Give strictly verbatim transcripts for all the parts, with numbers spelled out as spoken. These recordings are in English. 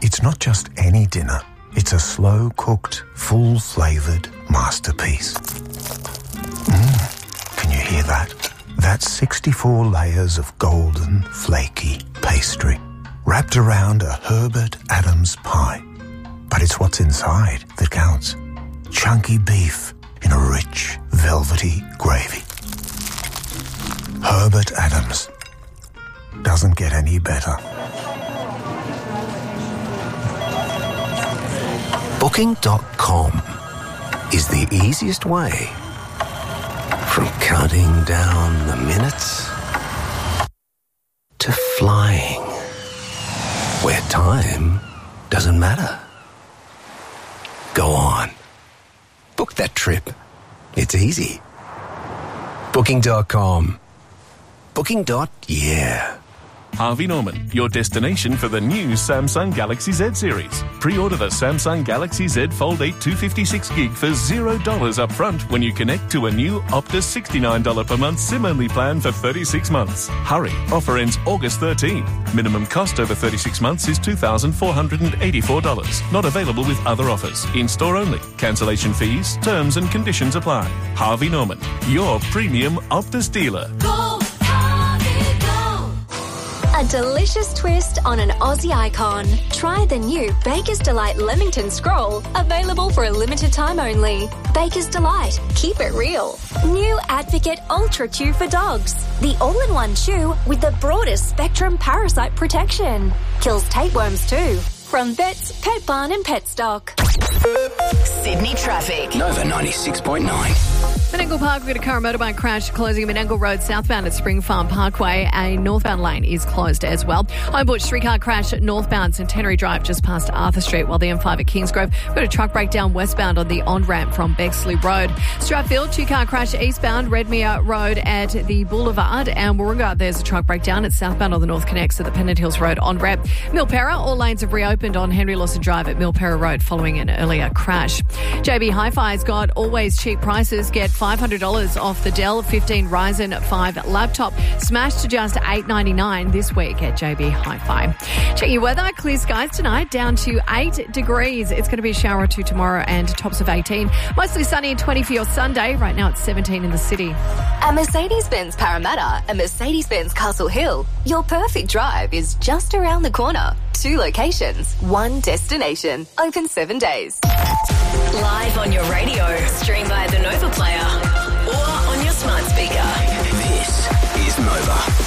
It's not just any dinner. It's a slow-cooked, full-flavoured masterpiece. Mmm, can you hear that? That's sixty-four layers of golden, flaky pastry, wrapped around a Herbert Adams pie. But it's what's inside that counts. Chunky beef in a rich, velvety gravy. Herbert Adams. Doesn't get any better. Booking dot com is the easiest way from counting down the minutes to flying, where time doesn't matter. Go on. Book that trip. It's easy. Booking dot com. Booking. Yeah. Harvey Norman, your destination for the new Samsung Galaxy Z series. Pre-order the Samsung Galaxy Z Fold eight two fifty-six gig for zero dollars up front when you connect to a new Optus sixty-nine dollars per month SIM-only plan for thirty-six months. Hurry, offer ends August thirteenth. Minimum cost over thirty-six months is two thousand four hundred eighty-four dollars. Not available with other offers. In-store only. Cancellation fees, terms and conditions apply. Harvey Norman, your premium Optus dealer. Go, Harvey, go! A delicious twist on an Aussie icon. Try the new Baker's Delight Leamington Scroll, available for a limited time only. Baker's Delight. Keep it real. New Advocate Ultra Chew for dogs. The all-in-one chew with the broadest spectrum parasite protection. Kills tapeworms too. From Vets, Pet Barn and Pet Stock. Sydney traffic. Nova ninety-six point nine. Menangle Park, we've got a car and motorbike crash closing Menangle Road southbound at Spring Farm Parkway. A northbound lane is closed as well. Homebush, three-car crash northbound Centenary Drive just past Arthur Street, while the M five at Kingsgrove. We've got a truck breakdown westbound on the on-ramp from Bexley Road. Stratfield, two-car crash eastbound Redmere Road at the Boulevard. And Warringah, there's a truck breakdown. It's southbound on the North Connects at the Pennant Hills Road on-ramp. Milperra, all lanes have reopened on Henry Lawson Drive at Milperra Road following an earlier crash. J B Hi-Fi's got always cheap prices. Get five hundred dollars off the Dell fifteen Ryzen five laptop, smashed to just eight ninety-nine this week at J B Hi-Fi. Check your weather. Clear skies tonight, down to eight degrees. It's going to be a shower or two tomorrow and tops of eighteen. Mostly sunny and twenty for your Sunday. Right now it's seventeen in the city. At Mercedes-Benz Parramatta and Mercedes-Benz Castle Hill, your perfect drive is just around the corner. Two locations, one destination. Open seven days. Live on your radio, stream by the Nova Player, or on your smart speaker. This is Nova.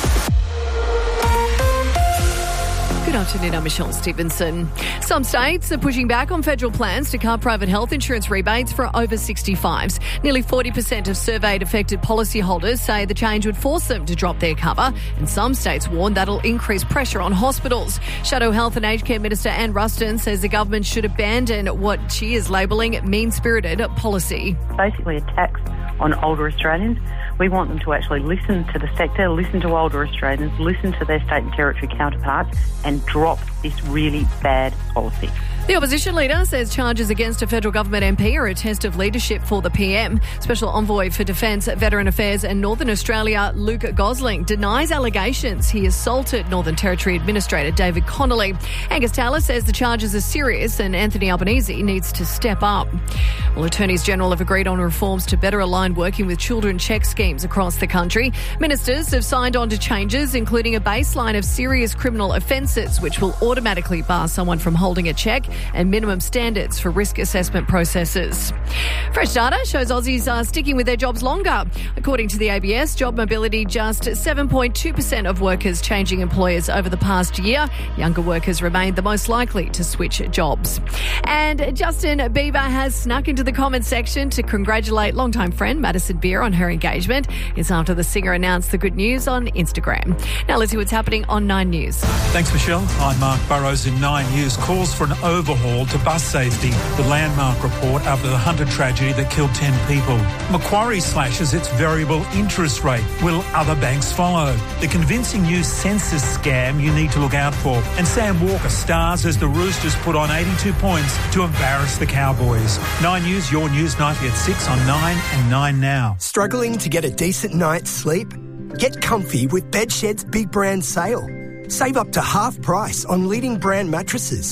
Good afternoon, I'm Michelle Stevenson. Some states are pushing back on federal plans to cut private health insurance rebates for over sixty-fives. Nearly forty percent of surveyed affected policyholders say the change would force them to drop their cover, and some states warn that'll increase pressure on hospitals. Shadow Health and Aged Care Minister Anne Ruston says the government should abandon what she is labelling mean-spirited policy. Basically a tax on older Australians. We want them to actually listen to the sector, listen to older Australians, listen to their state and territory counterparts and drop this really bad policy. The opposition leader says charges against a federal government M P are a test of leadership for the P M. Special Envoy for Defence, Veteran Affairs and Northern Australia, Luke Gosling, denies allegations he assaulted Northern Territory Administrator David Connolly. Angus Taylor says the charges are serious and Anthony Albanese needs to step up. Well, Attorneys General have agreed on reforms to better align working with children check schemes across the country. Ministers have signed on to changes, including a baseline of serious criminal offences, which will automatically bar someone from holding a cheque, and minimum standards for risk assessment processes. Fresh data shows Aussies are sticking with their jobs longer. According to the A B S, job mobility, just seven point two percent of workers changing employers over the past year. Younger workers remain the most likely to switch jobs. And Justin Bieber has snuck into the comments section to congratulate longtime friend Madison Beer on her engagement. It's after the singer announced the good news on Instagram. Now let's see what's happening on Nine News. Thanks, Michelle. I'm Mark Burrows in Nine News. Calls for an overhaul to bus safety. The Landmark report after the Hunter tragedy that killed ten people. Macquarie slashes its variable interest rate. Will other banks follow? The convincing new census scam you need to look out for. And Sam Walker stars as the Roosters put on eighty-two points to embarrass the Cowboys. Nine News, your news nightly at six on Nine and Nine Now. Struggling to get a decent night's sleep? Get comfy with Bedshed's big brand sale. Save up to half price on leading brand mattresses.